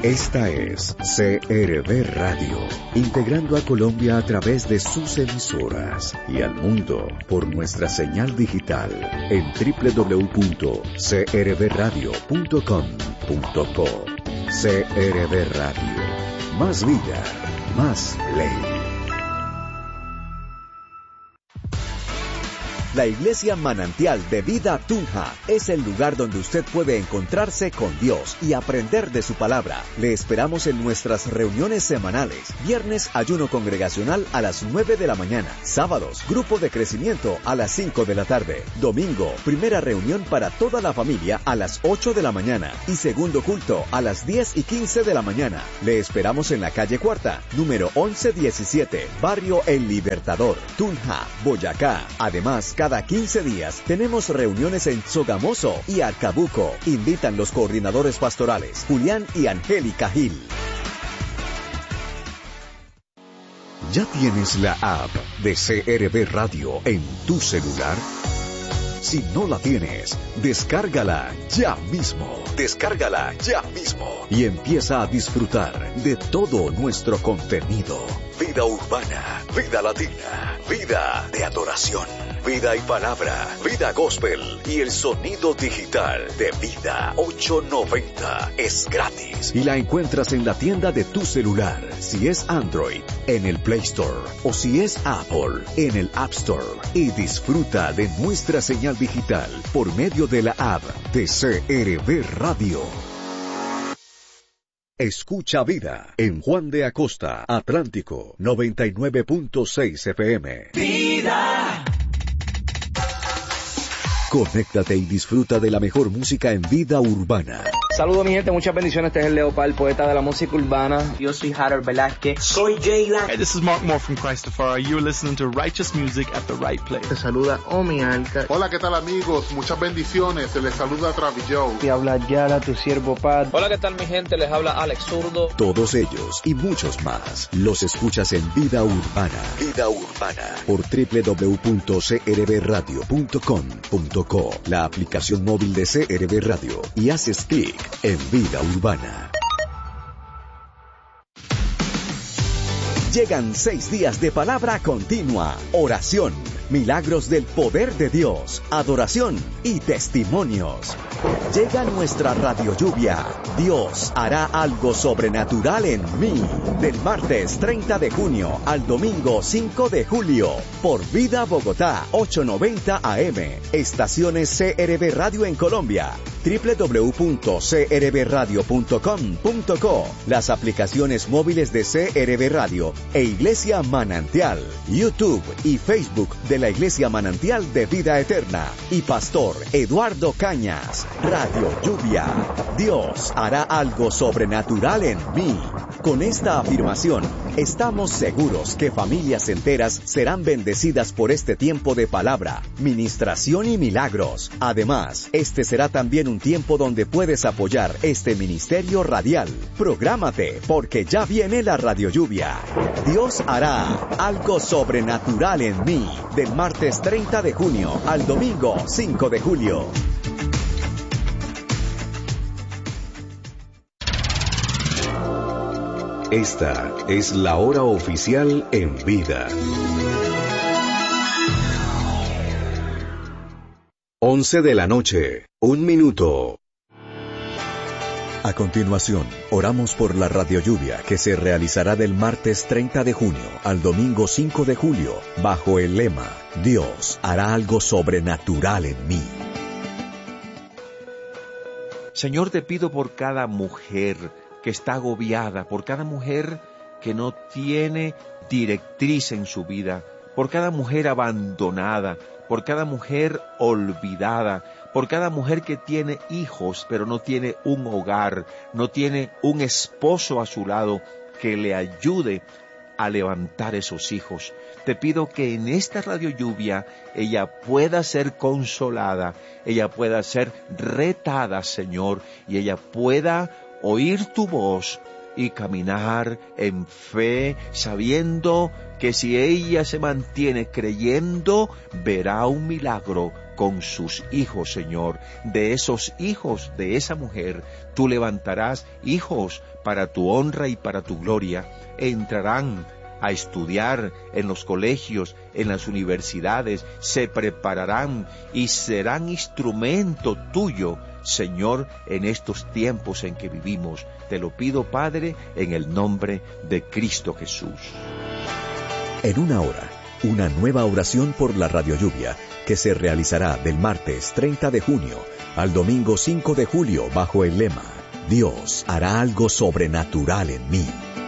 Esta es CRB Radio, integrando a Colombia a través de sus emisoras y al mundo por nuestra señal digital en www.crbradio.com.co. CRB Radio, más vida, más ley. La Iglesia Manantial de Vida Tunja es el lugar donde usted puede encontrarse con Dios y aprender de su palabra. Le esperamos en nuestras reuniones semanales. Viernes, ayuno congregacional a las 9 de la mañana. Sábados, grupo de crecimiento a las 5 de la tarde. Domingo, primera reunión para toda la familia a las 8 de la mañana. Y segundo culto a las 10:15 de la mañana. Le esperamos en la calle Cuarta, número 1117, barrio El Libertador, Tunja, Boyacá. Además, cada 15 días tenemos reuniones en Sogamoso y Arcabuco. Invitan los coordinadores pastorales Julián y Angélica Gil. ¿Ya tienes la app de CRB Radio en tu celular? Si no la tienes, descárgala ya mismo. Descárgala ya mismo. Y empieza a disfrutar de todo nuestro contenido. Vida urbana, vida latina, vida de adoración, vida y palabra, vida gospel y el sonido digital de Vida 890 es gratis. Y la encuentras en la tienda de tu celular, si es Android, en el Play Store, o si es Apple, en el App Store. Y disfruta de nuestra señal digital por medio de la app de CRB Radio. Escucha Vida en Juan de Acosta, Atlántico, 99.6 FM. Vida. Conéctate y disfruta de la mejor música en vida urbana. Saludos mi gente, muchas bendiciones. Este es el Leopard, poeta de la música urbana. Yo soy Harold Velázquez. Soy Jaylan. Hey, this is Mark Moore from Christopher. You're listening to Righteous Music at the Right Place. Te saluda Omi Alca. Hola, ¿qué tal amigos? Muchas bendiciones. Se les saluda Travis Joe. Te habla Yala, tu siervo Pat. Hola, ¿qué tal mi gente? Les habla Alex Zurdo. Todos ellos y muchos más los escuchas en Vida Urbana. Vida Urbana por www.crbradio.com.co, la aplicación móvil de CRB Radio, y haces clic en Vida Urbana. Llegan 6 días de palabra continua, oración, milagros del poder de Dios, adoración y testimonios. Llega nuestra radio lluvia. Dios hará algo sobrenatural en mí. Del martes 30 de junio al domingo 5 de julio. Por Vida Bogotá, 890 AM. Estaciones CRB Radio en Colombia. www.crbradio.com.co. Las aplicaciones móviles de CRB Radio e Iglesia Manantial. YouTube y Facebook de la Iglesia Manantial de Vida Eterna. Y Pastor Eduardo Cañas. Radio Lluvia. Dios hará algo sobrenatural en mí. Con esta afirmación, estamos seguros que familias enteras serán bendecidas por este tiempo de palabra, ministración y milagros. Además, este será también un tiempo donde puedes apoyar este ministerio radial. Prográmate, porque ya viene la Radio Lluvia. Dios hará algo sobrenatural en mí. Del martes 30 de junio al domingo 5 de julio. Esta es la hora oficial en Vida. 11 de la noche, 1 minuto. A continuación, oramos por la Radio Lluvia que se realizará del martes 30 de junio al domingo 5 de julio, bajo el lema, Dios hará algo sobrenatural en mí. Señor, te pido por cada mujer que está agobiada, por cada mujer que no tiene directriz en su vida, por cada mujer abandonada, por cada mujer olvidada, por cada mujer que tiene hijos pero no tiene un hogar, no tiene un esposo a su lado que le ayude a levantar esos hijos. Te pido que en esta Radio Lluvia ella pueda ser consolada, ella pueda ser retada, Señor, y ella pueda oír tu voz y caminar en fe, sabiendo que si ella se mantiene creyendo, verá un milagro con sus hijos, Señor. De esos hijos, de esa mujer, tú levantarás hijos para tu honra y para tu gloria. Entrarán a estudiar en los colegios, en las universidades, se prepararán y serán instrumento tuyo, Señor, en estos tiempos en que vivimos. Te lo pido, Padre, en el nombre de Cristo Jesús. En una hora, una nueva oración por la Radio Lluvia, que se realizará del martes 30 de junio al domingo 5 de julio bajo el lema: Dios hará algo sobrenatural en mí.